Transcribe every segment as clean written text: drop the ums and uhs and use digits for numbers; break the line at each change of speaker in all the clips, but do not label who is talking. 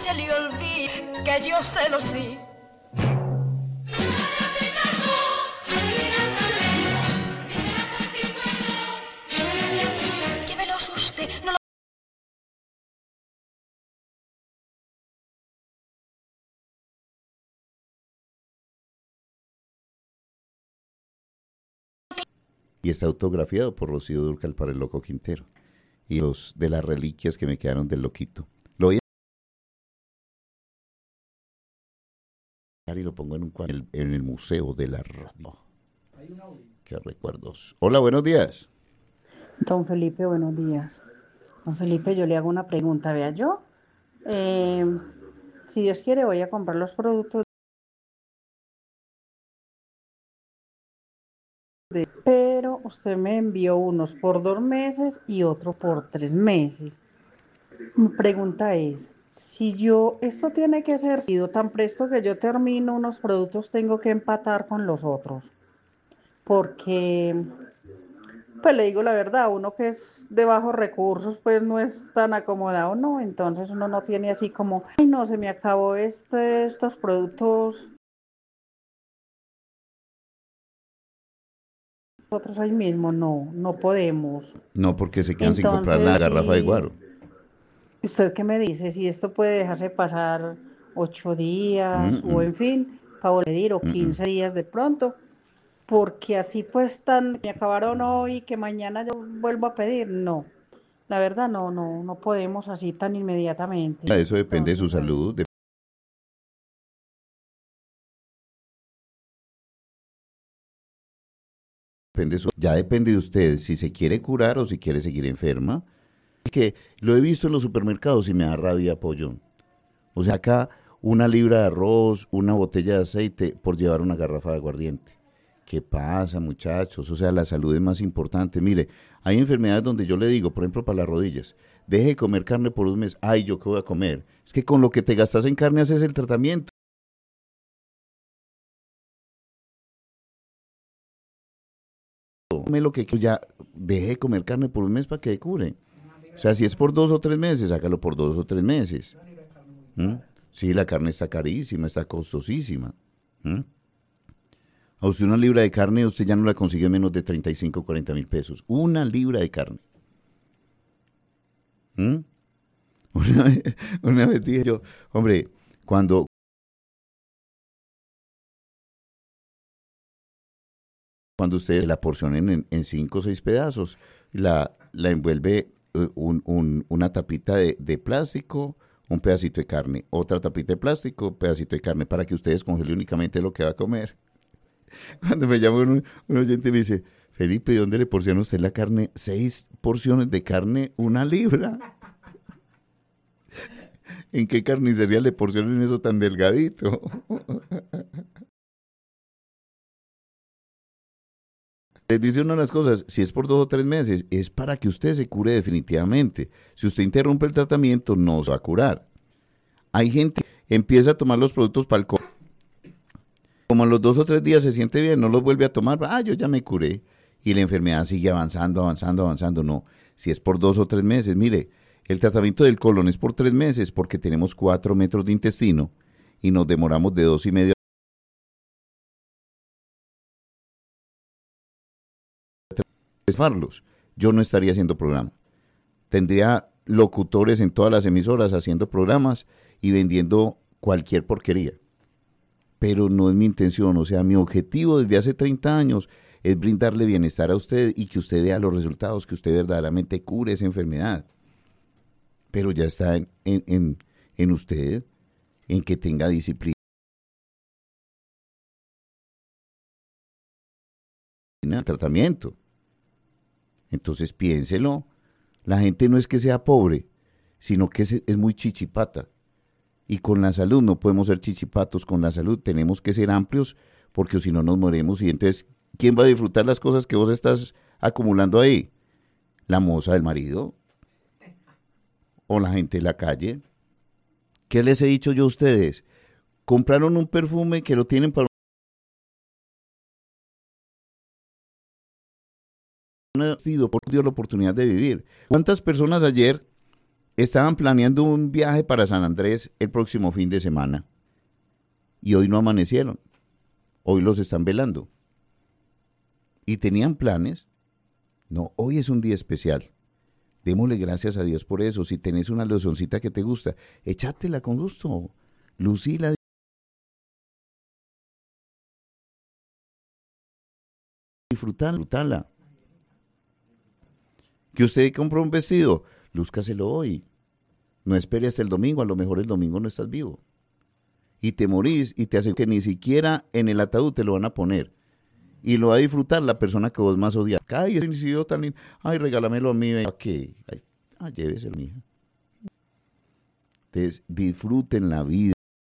se le olvide que yo se lo sí. Llévelos usted, no lo...
Y está autografiado por Rocío Dúrcal para el Loco Quintero. Y los de las reliquias que me quedaron del loquito. Lo voy a y lo pongo en un cuadro en el Museo de la Radio. Qué recuerdos. Hola, buenos días.
Don Felipe, buenos días. Don Felipe, yo le hago una pregunta. Vea, yo, si Dios quiere, voy a comprar los productos, pero usted me envió unos por 2 meses y otro por 3 meses. Mi pregunta es, si yo, esto tiene que ser sido tan presto que yo termino unos productos, tengo que empatar con los otros, porque, pues le digo la verdad, uno que es de bajos recursos, pues no es tan acomodado, ¿no? Entonces uno no tiene así como, ay no, se me acabó estos productos, otros ahí mismo, no podemos.
No, porque se quedan sin comprar la
Entonces,
garrafa de guaro.
¿usted qué me dice? Si esto puede dejarse pasar 8 días o
Mm,
en fin, para volver o
mm, mm, mm.
15 días de pronto, porque así pues me acabaron hoy que mañana yo vuelvo a pedir, no. La verdad no podemos así tan inmediatamente.
Eso depende de su
Entonces, bueno,
salud, ya depende de usted si se quiere curar o si quiere seguir enferma. Que lo he visto en los supermercados y me da rabia, pollo. O sea, acá una libra de arroz, una botella de aceite por llevar una garrafa de aguardiente. ¿Qué pasa, muchachos? O sea, la salud es más importante. Mire, hay enfermedades donde yo le digo, por ejemplo, para las rodillas, deje de comer carne por un mes. Ay, ¿yo qué voy a comer? Es que con lo que te gastas en carne haces el tratamiento. Come lo que ya deje de comer carne por un mes para que cure. O sea, si es por 2 o 3 meses, hágalo por 2 o 3 meses. ¿Mm? Sí, la carne está carísima, está costosísima. ¿Mm? A usted una libra de carne, usted ya no la consigue menos de 35 o 40 mil pesos. Una libra de carne. ¿Mm? Una vez dije yo, hombre, cuando ustedes la porcionen en 5 o 6 pedazos, la envuelve una tapita de plástico, un pedacito de carne, otra tapita de plástico, un pedacito de carne, para que ustedes congelen únicamente lo que va a comer. Cuando me llama un oyente y me dice, Felipe, ¿de dónde le porciona usted la carne? 6 porciones de carne, una libra. ¿En qué carnicería le porcionan eso tan delgadito? Les dice una de las cosas, si es por 2 o 3 meses, es para que usted se cure definitivamente. Si usted interrumpe el tratamiento, no se va a curar. Hay gente que empieza a tomar los productos para el COVID. Como a los 2 o 3 días se siente bien, no los vuelve a tomar. Ah, yo ya me curé. Y la enfermedad sigue avanzando, avanzando, avanzando. No, si es por 2 o 3 meses, mire, el tratamiento del colon es por 3 meses porque tenemos 4 metros de intestino y nos demoramos de 2 y medio a desfarlos. Yo no estaría haciendo programa. Tendría locutores en todas las emisoras haciendo programas y vendiendo cualquier porquería. Pero no es mi intención, o sea, mi objetivo desde hace 30 años es brindarle bienestar a usted y que usted vea los resultados, que usted verdaderamente cure esa enfermedad. Pero ya está en usted, en que tenga disciplina, tratamiento. Entonces piénselo, la gente no es que sea pobre, sino que es muy chichipata. Y con la salud no podemos ser chichipatos, con la salud tenemos que ser amplios, porque si no nos moremos. Y entonces, ¿quién va a disfrutar las cosas que vos estás acumulando ahí? ¿La moza del marido? ¿O la gente de la calle? ¿Qué les he dicho yo a ustedes? Compraron un perfume que lo tienen para un vestido, por Dios, la oportunidad de vivir. ¿Cuántas personas ayer estaban planeando un viaje para San Andrés el próximo fin de semana y hoy no amanecieron. Hoy los están velando. Y tenían planes. No, hoy es un día especial. Démosle gracias a Dios por eso. Si tenés una locioncita que te gusta, échatela con gusto. Lucila. Disfrutala. Que usted compró un vestido, lúzcaselo hoy. No espere hasta el domingo, a lo mejor el domingo no estás vivo. Y te morís y te hace que ni siquiera en el ataúd te lo van a poner. Y lo va a disfrutar la persona que vos más odias. Ay, ese incidió tan lindo. Ay, regálamelo a mí. ¿A qué? Ay, lléveselo, mija. Entonces, disfruten la vida.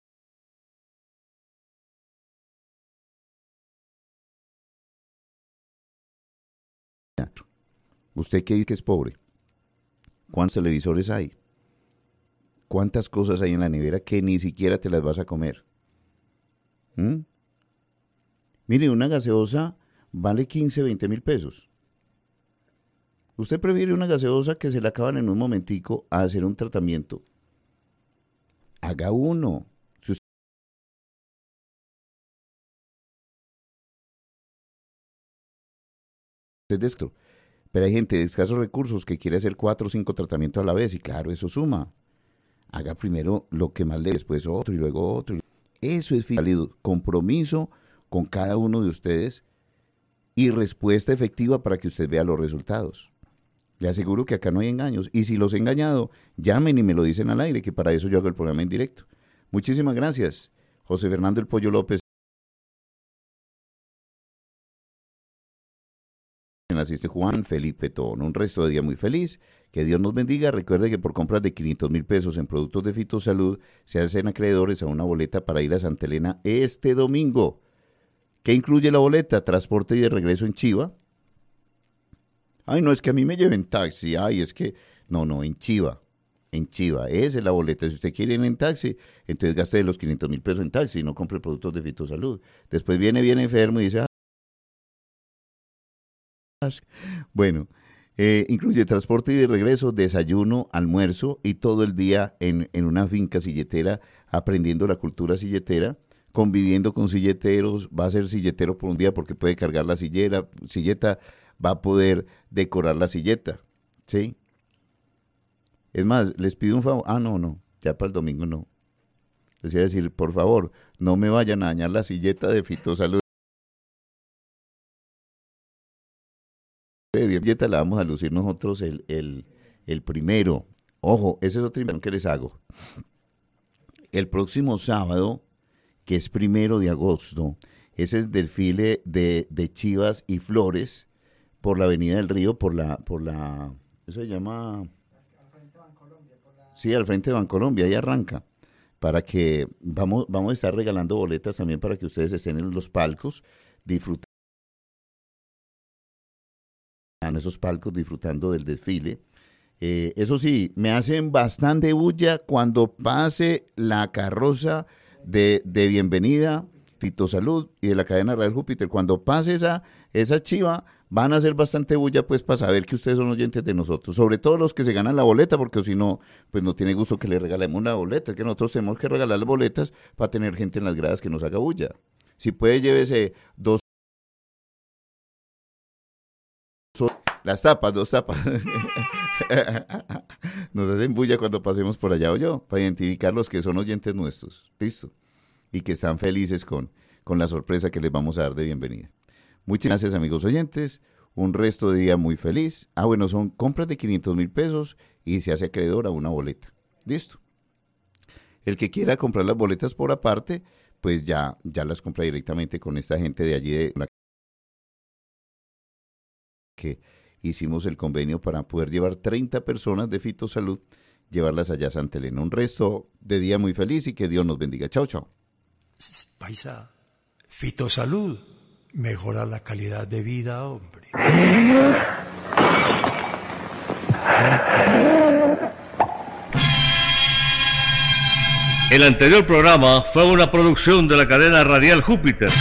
Usted que dice que es pobre, ¿cuántos televisores hay? ¿Cuántas cosas hay en la nevera que ni siquiera te las vas a comer? Mire, una gaseosa vale 15, 20 mil pesos. ¿Usted prefiere una gaseosa que se la acaban en un momentico a hacer un tratamiento? Haga uno. Si usted es esto. Pero hay gente de escasos recursos que quiere hacer 4 o 5 tratamientos a la vez y claro, eso suma. Haga primero lo que más le, después otro y luego otro. Eso es válido. Compromiso con cada uno de ustedes y respuesta efectiva para que usted vea los resultados. Le aseguro que acá no hay engaños. Y si los he engañado, llamen y me lo dicen al aire, que para eso yo hago el programa en directo. Muchísimas gracias. José Fernando El Pollo López. Asiste Juan Felipe Tón. Un resto de día muy feliz. Que Dios nos bendiga. Recuerde que por compras de 500 mil pesos en productos de Fitosalud se hacen acreedores a una boleta para ir a Santa Elena este domingo. ¿Qué incluye la boleta? Transporte y de regreso en Chiva. Ay, no, es que a mí me lleven taxi. Ay, es que... No, en Chiva. En Chiva. Esa es la boleta. Si usted quiere ir en taxi, entonces gaste los 500 mil pesos en taxi y no compre productos de Fitosalud. Después viene bien enfermo y dice... Bueno, incluye transporte y de regreso, desayuno, almuerzo y todo el día en una finca silletera, aprendiendo la cultura silletera, conviviendo con silleteros. Va a ser silletero por un día porque puede cargar la silleta, va a poder decorar la silleta, ¿sí? Es más, les pido un favor. No, ya para el domingo no. Les iba a decir, por favor, no me vayan a dañar la silleta de Fitosalud. Dieta la vamos a lucir nosotros el primero. Ojo, ese es otro invitación que les hago. El próximo sábado, que es 1 de agosto, es el desfile de chivas y flores por la Avenida del Río, por la eso se llama... Sí, al frente de Bancolombia, ahí arranca. Para que vamos a estar regalando boletas también para que ustedes estén en los palcos, disfruten en esos palcos disfrutando del desfile. Eso sí, me hacen bastante bulla cuando pase la carroza de bienvenida Fitosalud y de la cadena Radial Júpiter. Cuando pase esa chiva, van a hacer bastante bulla pues para saber que ustedes son oyentes de nosotros, sobre todo los que se ganan la boleta, porque si no, pues no tiene gusto que le regalemos una boleta, es que nosotros tenemos que regalar las boletas para tener gente en las gradas que nos haga bulla. Si puede, llévese 2 las tapas, 2 tapas. Nos hacen bulla cuando pasemos por allá o yo, para identificar los que son oyentes nuestros. ¿Listo? Y que están felices con la sorpresa que les vamos a dar de bienvenida. Muchas gracias, amigos oyentes. Un resto de día muy feliz. Bueno, son compras de 500 mil pesos y se hace acreedor a una boleta. ¿Listo? El que quiera comprar las boletas por aparte, pues ya las compra directamente con esta gente de allí de la que hicimos el convenio para poder llevar 30 personas de Fitosalud, llevarlas allá a Santa Elena. Un resto de día muy feliz y que Dios nos bendiga. Chao, chao.
Paisa, Fitosalud mejora la calidad de vida, hombre.
El anterior programa fue una producción de la cadena Radial Júpiter.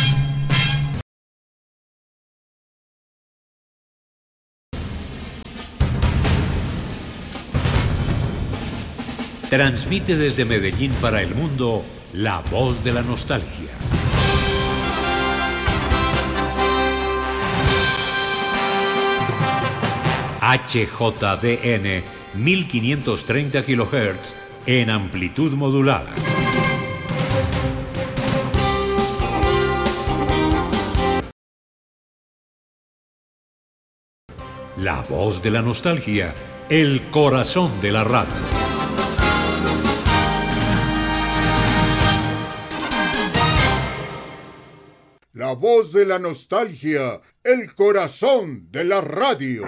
Transmite desde Medellín para el mundo la voz de la nostalgia. HJDN 1530 kHz en amplitud modulada. La voz de la nostalgia, el corazón de la radio.
La voz de la nostalgia, el corazón de la radio.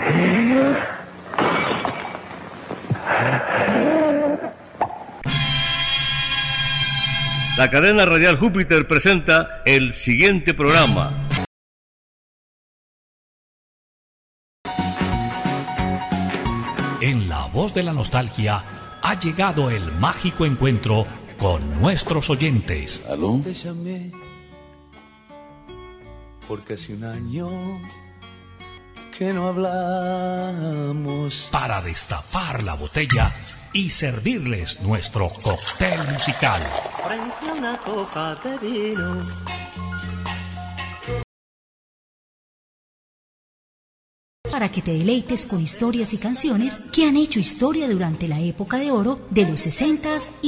La cadena radial Júpiter presenta el siguiente programa.
En la voz de la nostalgia ha llegado el mágico encuentro con nuestros oyentes.
¿Aló?
Te llamé porque hace un año que no hablamos.
Para destapar la botella y servirles nuestro cóctel musical.
Frente a una copa de vino.
Para que te deleites con historias y canciones que han hecho historia durante la época de oro de los 60s y